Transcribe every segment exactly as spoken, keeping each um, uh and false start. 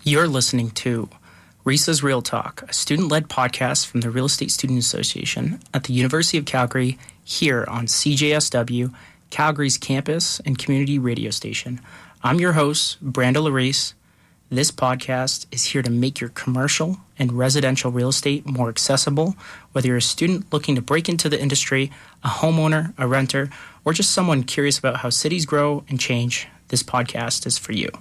You're listening to RESA's Real Talk, a student-led podcast from the Real Estate Student Association at the University of Calgary, here on C J S W, Calgary's campus and community radio station. I'm your host, Brando Larice. This podcast is here to make your commercial and residential real estate more accessible, whether you're a student looking to break into the industry, a homeowner, a renter, or just someone curious about how cities grow and change. This podcast is for you.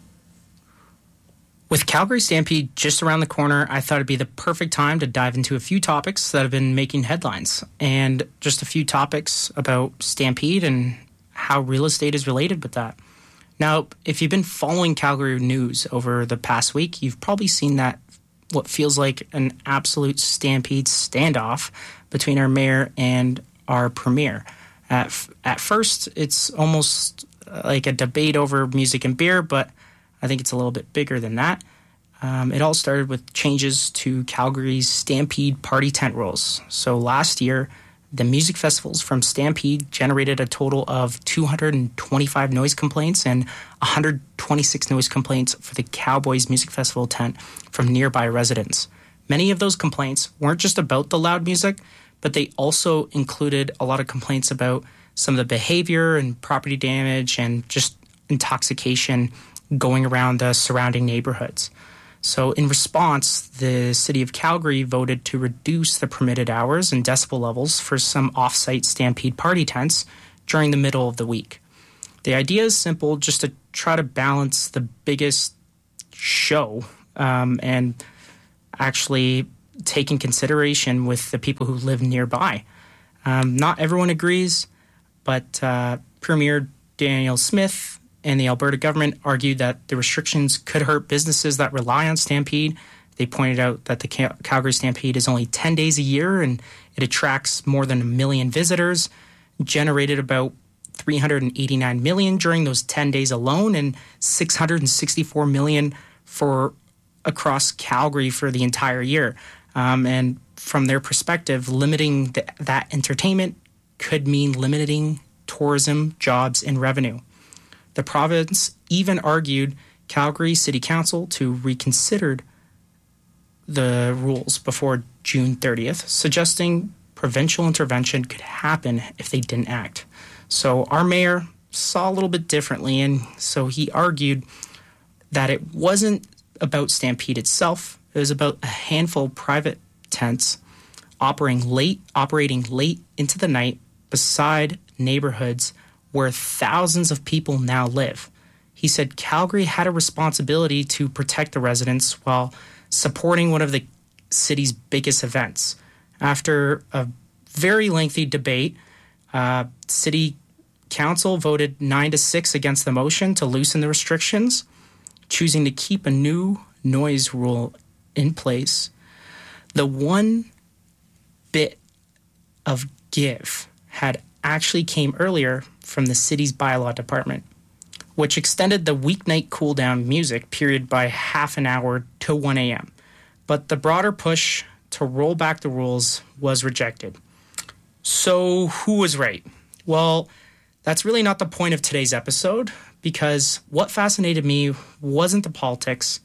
With Calgary Stampede just around the corner, I thought it'd be the perfect time to dive into a few topics that have been making headlines, and just a few topics about Stampede and how real estate is related with that. Now, if you've been following Calgary news over the past week, you've probably seen that what feels like an absolute Stampede standoff between our mayor and our premier. At, f- at first, it's almost like a debate over music and beer, but I think it's a little bit bigger than that. Um, it all started with changes to Calgary's Stampede party tent rules. So last year, the music festivals from Stampede generated a total of two hundred twenty-five noise complaints and one hundred twenty-six noise complaints for the Cowboys Music Festival tent from nearby residents. Many of those complaints weren't just about the loud music, but they also included a lot of complaints about some of the behavior and property damage and just intoxication going around the surrounding neighborhoods. So in response, the City of Calgary voted to reduce the permitted hours and decibel levels for some off-site Stampede party tents during the middle of the week. The idea is simple, just to try to balance the biggest show um, and actually take in consideration with the people who live nearby. Um, not everyone agrees, but uh, Premier Danielle Smith and the Alberta government argued that the restrictions could hurt businesses that rely on Stampede. They pointed out that the Cal- Calgary Stampede is only ten days a year and it attracts more than a million visitors, generated about three hundred eighty-nine million during those ten days alone, and six hundred sixty-four million for across Calgary for the entire year. Um, and from their perspective, limiting the, that entertainment could mean limiting tourism, jobs, and revenue. The province even argued Calgary City Council to reconsider the rules before June thirtieth, suggesting provincial intervention could happen if they didn't act. So our mayor saw a little bit differently, and so he argued that it wasn't about Stampede itself. It was about a handful of private tents operating late, operating late into the night beside neighborhoods where thousands of people now live. He said Calgary had a responsibility to protect the residents while supporting one of the city's biggest events. After a very lengthy debate, uh, City Council voted nine to six against the motion to loosen the restrictions, choosing to keep a new noise rule in place. The one bit of give had actually came earlier from the city's bylaw department, which extended the weeknight cool-down music period by half an hour to one a.m. But the broader push to roll back the rules was rejected. So who was right? Well, that's really not the point of today's episode, because what fascinated me wasn't the politics,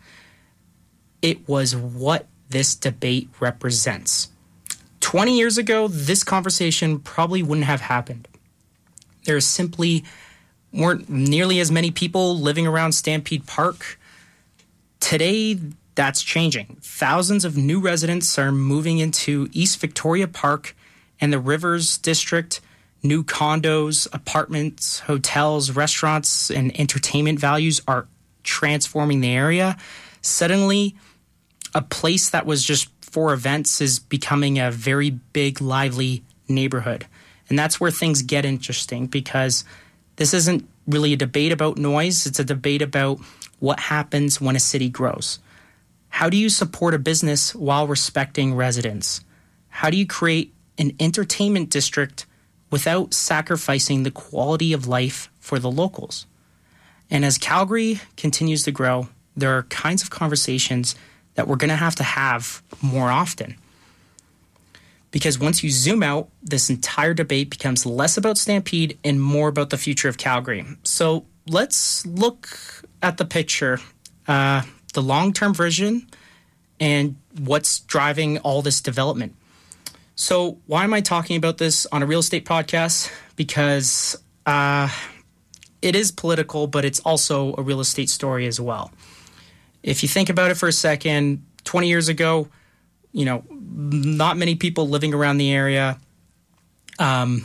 it was what this debate represents. twenty years ago, this conversation probably wouldn't have happened. There simply weren't nearly as many people living around Stampede Park. Today, that's changing. Thousands of new residents are moving into East Victoria Park and the Rivers District. New condos, apartments, hotels, restaurants, and entertainment values are transforming the area. Suddenly, a place that was just for events is becoming a very big, lively neighborhood. And that's where things get interesting, because this isn't really a debate about noise. It's a debate about what happens when a city grows. How do you support a business while respecting residents? How do you create an entertainment district without sacrificing the quality of life for the locals? And as Calgary continues to grow, there are kinds of conversations that we're going to have to have more often. Because once you zoom out, this entire debate becomes less about Stampede and more about the future of Calgary. So let's look at the picture. Uh, the long-term vision and what's driving all this development. So why am I talking about this on a real estate podcast? Because uh, it is political, but it's also a real estate story as well. If you think about it for a second, twenty years ago, you know, not many people living around the area, um,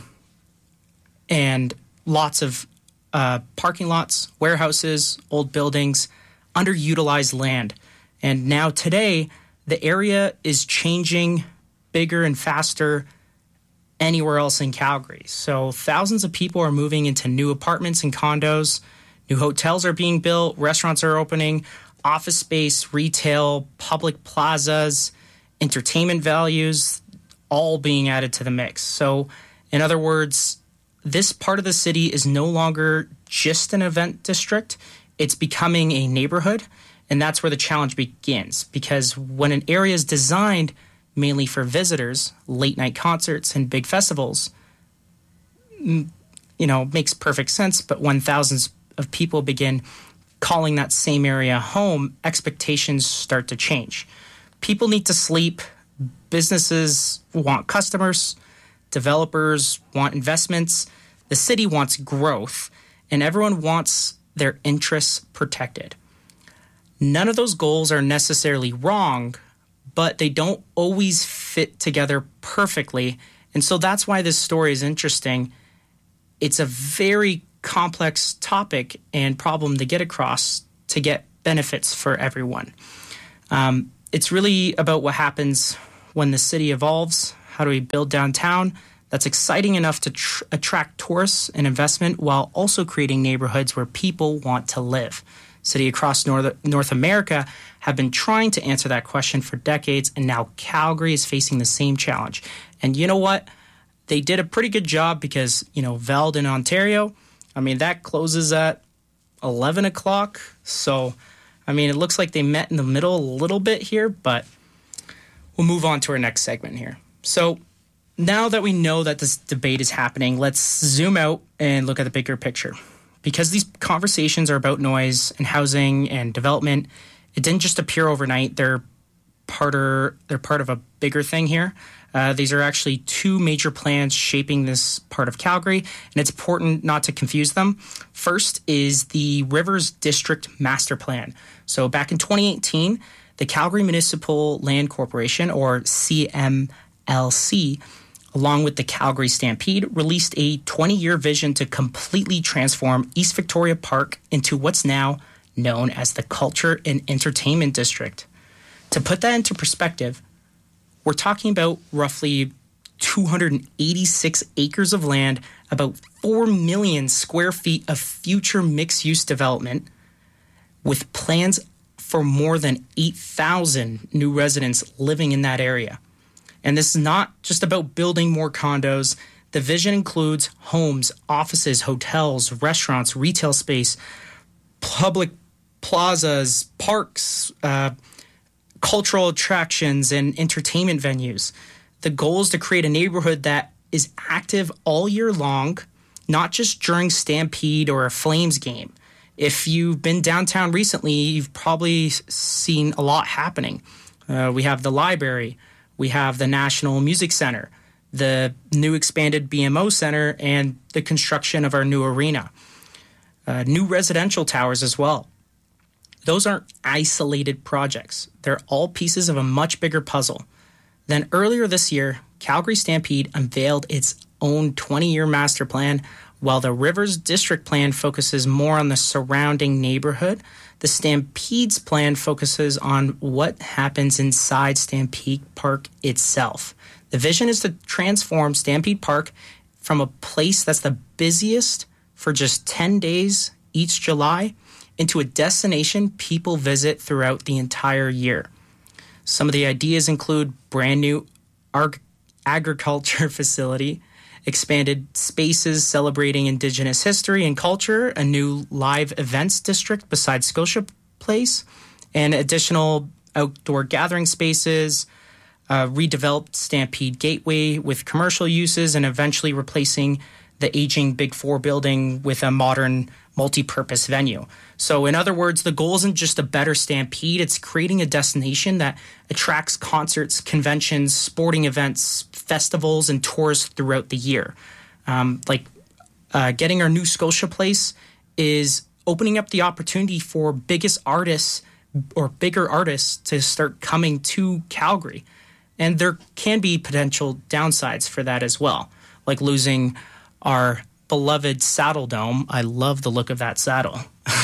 and lots of uh, parking lots, warehouses, old buildings, underutilized land. And now today, the area is changing bigger and faster anywhere else in Calgary. So thousands of people are moving into new apartments and condos. New hotels are being built. Restaurants are opening. Office space, retail, public plazas, entertainment values, all being added to the mix. So in other words, this part of the city is no longer just an event district. It's becoming a neighborhood. And that's where the challenge begins. Because when an area is designed mainly for visitors, late night concerts and big festivals, you know, makes perfect sense. But when thousands of people begin calling that same area home, expectations start to change. People need to sleep. Businesses want customers. Developers want investments. The city wants growth. And everyone wants their interests protected. None of those goals are necessarily wrong, but they don't always fit together perfectly. And so that's why this story is interesting. It's a very complex topic and problem to get across to get benefits for everyone. Um, it's really about what happens when the city evolves. How do we build downtown that's exciting enough to tr- attract tourists and investment while also creating neighborhoods where people want to live? Cities across North, North America have been trying to answer that question for decades, and now Calgary is facing the same challenge. And you know what? They did a pretty good job because, you know, Veld in Ontario, I mean, that closes at eleven o'clock. So, I mean, it looks like they met in the middle a little bit here, but we'll move on to our next segment here. So now that we know that this debate is happening, let's zoom out and look at the bigger picture. Because these conversations are about noise and housing and development, it didn't just appear overnight. They're part of, they're part of a bigger thing here. Uh, these are actually two major plans shaping this part of Calgary, and it's important not to confuse them. First is the Rivers District Master Plan. So back in twenty eighteen, the Calgary Municipal Land Corporation, or C M L C, along with the Calgary Stampede, released a twenty-year vision to completely transform East Victoria Park into what's now known as the Culture and Entertainment District. To put that into perspective, we're talking about roughly two hundred eighty-six acres of land, about four million square feet of future mixed-use development, with plans for more than eight thousand new residents living in that area. And this is not just about building more condos. The vision includes homes, offices, hotels, restaurants, retail space, public plazas, parks, uh, cultural attractions, and entertainment venues. The goal is to create a neighborhood that is active all year long, not just during Stampede or a Flames game. If you've been downtown recently, you've probably seen a lot happening. Uh, we have the library. We have the National Music Center, the new expanded B M O Center, and the construction of our new arena. Uh, new residential towers as well. Those aren't isolated projects. They're all pieces of a much bigger puzzle. Then earlier this year, Calgary Stampede unveiled its own twenty-year master plan, while the Rivers District Plan focuses more on the surrounding neighborhood. The Stampede's plan focuses on what happens inside Stampede Park itself. The vision is to transform Stampede Park from a place that's the busiest for just ten days each July into a destination people visit throughout the entire year. Some of the ideas include brand new ag- agriculture facility, expanded spaces celebrating Indigenous history and culture, a new live events district beside Scotia Place, and additional outdoor gathering spaces, uh, redeveloped Stampede Gateway with commercial uses, and eventually replacing the aging Big Four building with a modern multi-purpose venue. So in other words, the goal isn't just a better Stampede, it's creating a destination that attracts concerts, conventions, sporting events, festivals, and tours throughout the year. Um, like uh, getting our new Scotia Place is opening up the opportunity for biggest artists or bigger artists to start coming to Calgary. And there can be potential downsides for that as well, like losing our beloved Saddle Dome. I love the look of that saddle.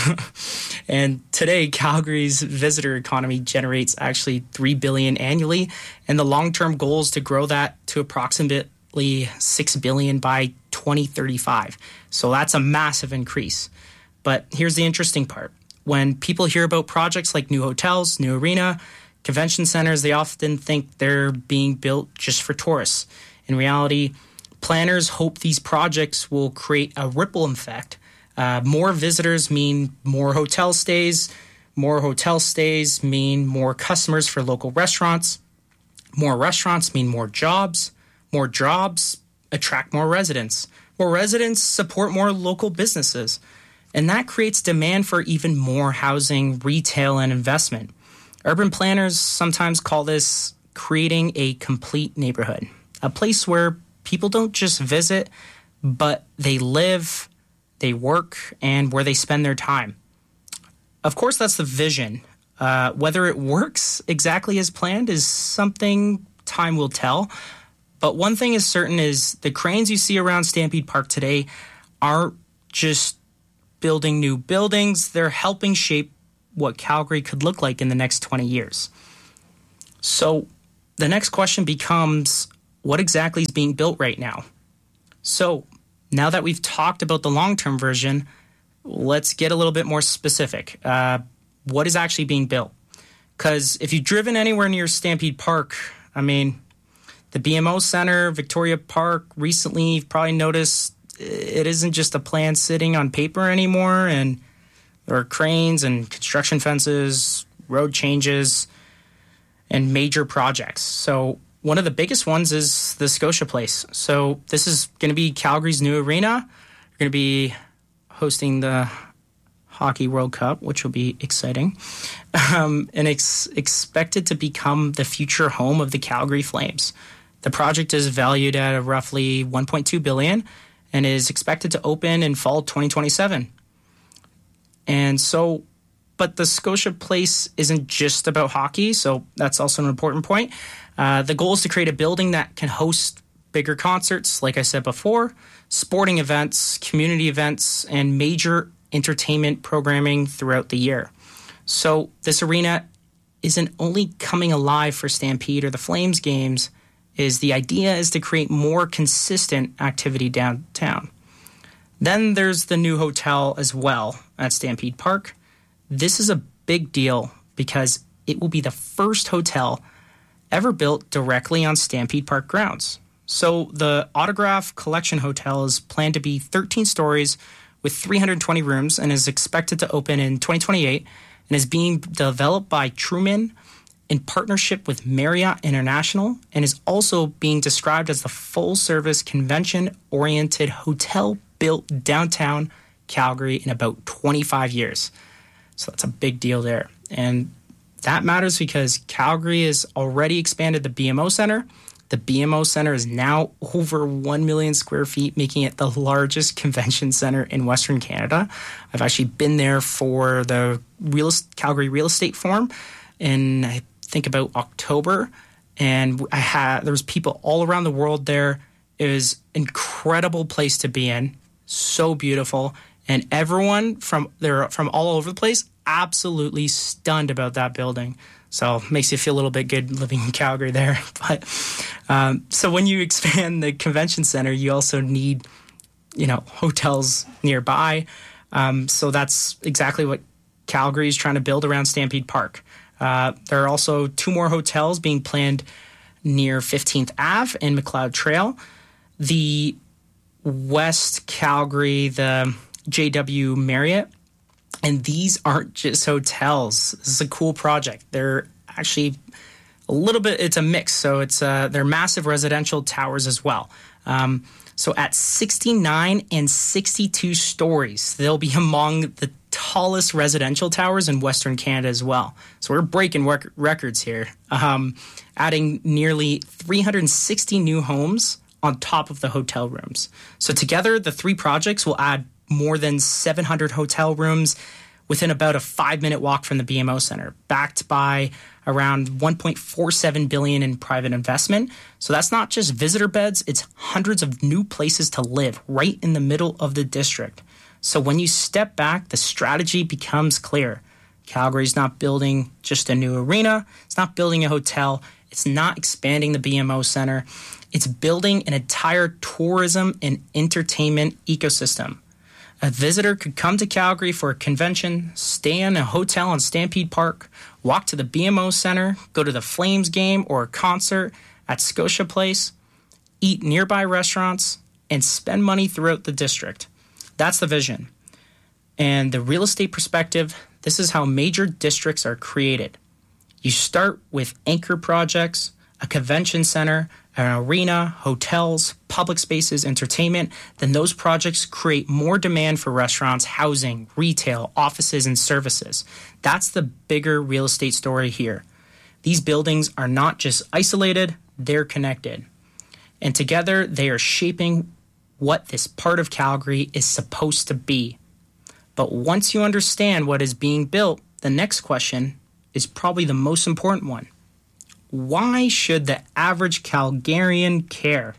And today, Calgary's visitor economy generates actually three billion dollars annually, and the long-term goal is to grow that to approximately six billion dollars by twenty thirty-five. So that's a massive increase. But here's the interesting part. When people hear about projects like new hotels, new arena, convention centers, they often think they're being built just for tourists. In reality, planners hope these projects will create a ripple effect. Uh, more visitors mean more hotel stays. More hotel stays mean more customers for local restaurants. More restaurants mean more jobs. More jobs attract more residents. More residents support more local businesses. And that creates demand for even more housing, retail, and investment. Urban planners sometimes call this creating a complete neighborhood, a place where people don't just visit, but they live, they work, and where they spend their time. Of course, that's the vision. Uh, whether it works exactly as planned is something time will tell. But one thing is certain is the cranes you see around Stampede Park today aren't just building new buildings. They're helping shape what Calgary could look like in the next twenty years. So the next question becomes, what exactly is being built right now? So now that we've talked about the long-term version, let's get a little bit more specific. Uh, what is actually being built? Because if you've driven anywhere near Stampede Park, I mean, the B M O Center, Victoria Park, recently you've probably noticed it isn't just a plan sitting on paper anymore, and there are cranes and construction fences, road changes, and major projects. So one of the biggest ones is the Scotia Place. So this is going to be Calgary's new arena. We're going to be hosting the Hockey World Cup, which will be exciting, um, and it's expected to become the future home of the Calgary Flames. The project is valued at roughly one point two billion dollars and is expected to open in fall twenty twenty-seven. And so, but the Scotia Place isn't just about hockey, so that's also an important point. Uh, the goal is to create a building that can host bigger concerts, like I said before, sporting events, community events, and major entertainment programming throughout the year. So this arena isn't only coming alive for Stampede or the Flames games, is the idea is to create more consistent activity downtown. Then there's the new hotel as well at Stampede Park. This is a big deal because it will be the first hotel ever built directly on Stampede Park grounds. So the Autograph Collection Hotel is planned to be thirteen stories with three hundred twenty rooms and is expected to open in twenty twenty-eight and is being developed by Truman in partnership with Marriott International and is also being described as the full-service convention-oriented hotel built downtown Calgary in about twenty-five years. So that's a big deal there. And that matters because Calgary has already expanded the B M O Center. The B M O Center is now over one million square feet, making it the largest convention center in Western Canada. I've actually been there for the Real Calgary Real Estate Forum in, I think, about October. And I had there was people all around the world there. It was an incredible place to be in. So beautiful. And everyone from there from all over the place absolutely stunned about that building. So it makes you feel a little bit good living in Calgary there. But um, so when you expand the convention center, you also need, you know, hotels nearby. Um, so that's exactly what Calgary is trying to build around Stampede Park. Uh, there are also two more hotels being planned near fifteenth Avenue and McLeod Trail. The West Calgary, the J W Marriott. And these aren't just hotels. This is a cool project. They're actually a little bit, it's a mix. So it's uh, they're massive residential towers as well. Um, So at sixty-nine and sixty-two stories, they'll be among the tallest residential towers in Western Canada as well. So we're breaking rec- records here, um, adding nearly three hundred sixty new homes on top of the hotel rooms. So together, the three projects will add more than seven hundred hotel rooms within about a five-minute walk from the B M O Centre, backed by around one point four seven billion dollars in private investment. So that's not just visitor beds, it's hundreds of new places to live right in the middle of the district. So when you step back, the strategy becomes clear. Calgary's not building just a new arena, it's not building a hotel, it's not expanding the B M O Centre, it's building an entire tourism and entertainment ecosystem. A visitor could come to Calgary for a convention, stay in a hotel in Stampede Park, walk to the B M O Centre, go to the Flames game or a concert at Scotia Place, eat nearby restaurants, and spend money throughout the district. That's the vision. And the real estate perspective, this is how major districts are created. You start with anchor projects, a convention center, an arena, hotels, public spaces, entertainment, then those projects create more demand for restaurants, housing, retail, offices, and services. That's the bigger real estate story here. These buildings are not just isolated, they're connected. And together, they are shaping what this part of Calgary is supposed to be. But once you understand what is being built, the next question is probably the most important one. Why should the average Calgarian care?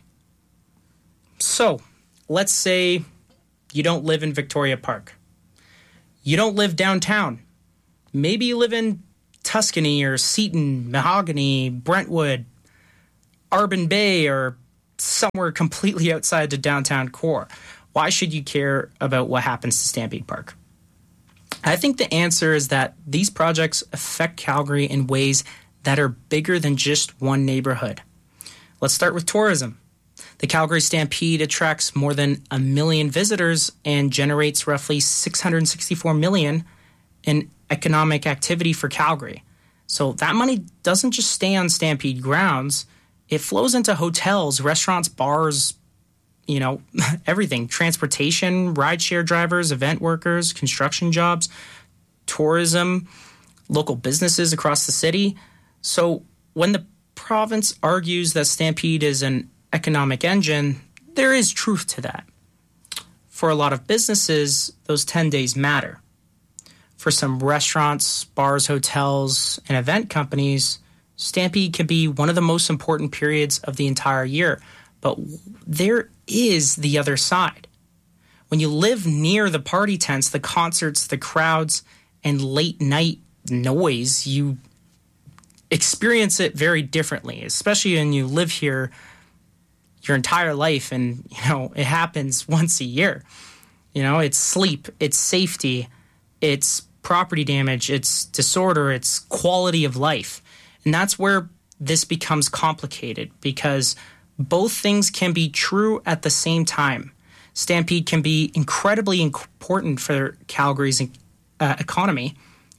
So, let's say you don't live in Victoria Park. You don't live downtown. Maybe you live in Tuscany or Seton, Mahogany, Brentwood, Arbon Bay, or somewhere completely outside the downtown core. Why should you care about what happens to Stampede Park? I think the answer is that these projects affect Calgary in ways that are bigger than just one neighborhood. Let's start with tourism. The Calgary Stampede attracts more than a million visitors and generates roughly six hundred sixty-four million dollars in economic activity for Calgary. So that money doesn't just stay on Stampede grounds. It flows into hotels, restaurants, bars, you know, everything. Transportation, rideshare drivers, event workers, construction jobs, tourism, local businesses across the city. So when the province argues that Stampede is an economic engine, there is truth to that. For a lot of businesses, those ten days matter. For some restaurants, bars, hotels, and event companies, Stampede can be one of the most important periods of the entire year. But there is the other side. When you live near the party tents, the concerts, the crowds, and late night noise, you experience it very differently, especially when you live here your entire life and, you know, it happens once a year. You know, it's sleep, it's safety, it's property damage, it's disorder, it's quality of life. And that's where this becomes complicated because both things can be true at the same time. Stampede can be incredibly important for Calgary's uh, economy,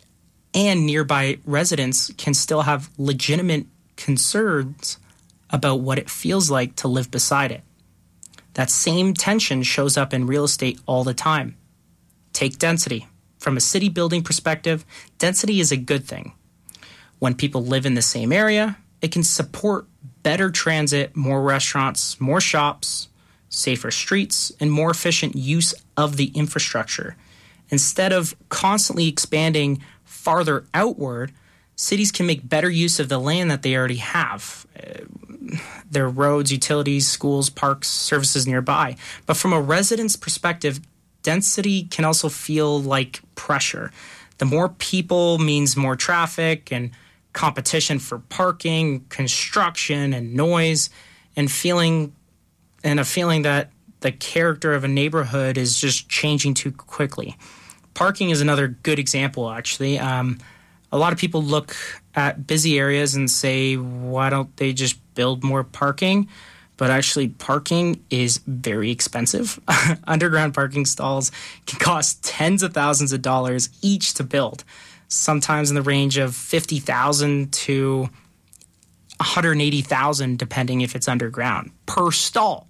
and nearby residents can still have legitimate concerns about what it feels like to live beside it. That same tension shows up in real estate all the time. Take density. From a city building perspective, density is a good thing. When people live in the same area, it can support better transit, more restaurants, more shops, safer streets, and more efficient use of the infrastructure. Instead of constantly expanding farther outward, cities can make better use of the land that they already have. Uh, there are roads, utilities, schools, parks, services nearby. But from a resident's perspective, density can also feel like pressure. The more people means more traffic and competition for parking, construction, and noise, and feeling and a feeling that the character of a neighborhood is just changing too quickly. Parking is another good example, actually. Um, a lot of people look at busy areas and say, why don't they just build more parking? But actually, parking is very expensive. Underground parking stalls can cost tens of thousands of dollars each to build, sometimes in the range of fifty thousand dollars to one hundred eighty thousand dollars, depending if it's underground, per stall.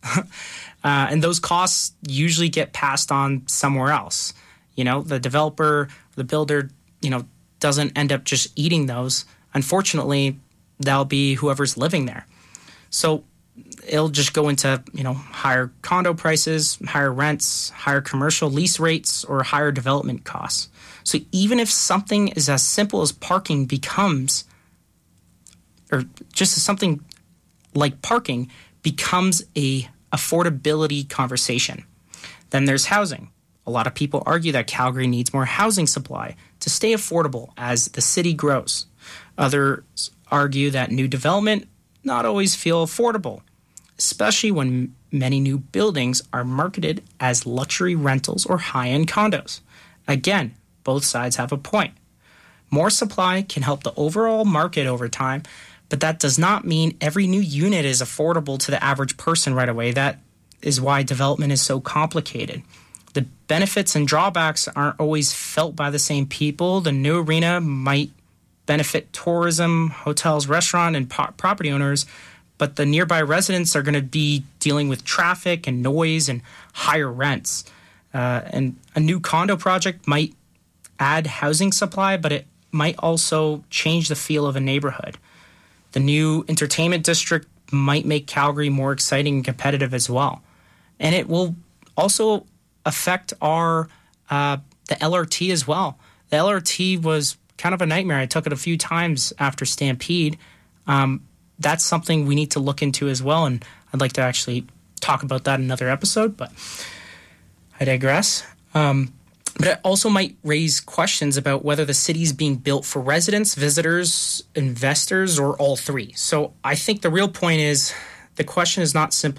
uh, and those costs usually get passed on somewhere else. You know, the developer, the builder, you know, doesn't end up just eating those. Unfortunately, that'll be whoever's living there. So it'll just go into, you know, higher condo prices, higher rents, higher commercial lease rates, or higher development costs. So even if something is as simple as parking becomes, or just something like parking becomes a affordability conversation. Then there's housing. A lot of people argue that Calgary needs more housing supply to stay affordable as the city grows. Others argue that new development not always feel affordable, especially when many new buildings are marketed as luxury rentals or high-end condos. Again, both sides have a point. More supply can help the overall market over time, but that does not mean every new unit is affordable to the average person right away. That is why development is so complicated. The benefits and drawbacks aren't always felt by the same people. The new arena might benefit tourism, hotels, restaurant, and po- property owners, but the nearby residents are going to be dealing with traffic and noise and higher rents. Uh, and a new condo project might add housing supply, but it might also change the feel of a neighborhood. The new entertainment district might make Calgary more exciting and competitive as well. And it will also affect our uh, the L R T as well. The L R T was kind of a nightmare. I took it a few times after Stampede. Um, that's something we need to look into as well, and I'd like to actually talk about that in another episode, but I digress. Um, but it also might raise questions about whether the city is being built for residents, visitors, investors, or all three. So I think the real point is the question is not simply